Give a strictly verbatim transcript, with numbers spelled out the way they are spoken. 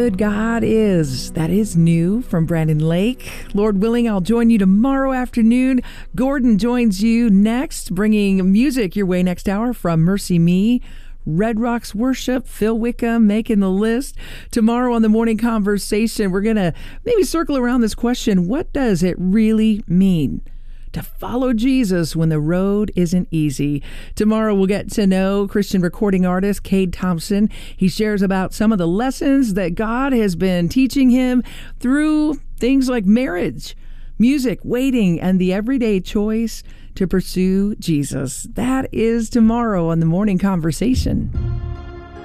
Good God is. That is new from Brandon Lake. Lord willing, I'll join you tomorrow afternoon. Gordon joins you next, bringing music your way next hour from Mercy Me, Red Rocks Worship, Phil Wickham making the list. Tomorrow on the Morning Conversation, we're going to maybe circle around this question: what does it really mean to follow Jesus when the road isn't easy? Tomorrow we'll get to know Christian recording artist Cade Thompson. He shares about some of the lessons that God has been teaching him through things like marriage, music, waiting, and the everyday choice to pursue Jesus. That is tomorrow on the Morning Conversation.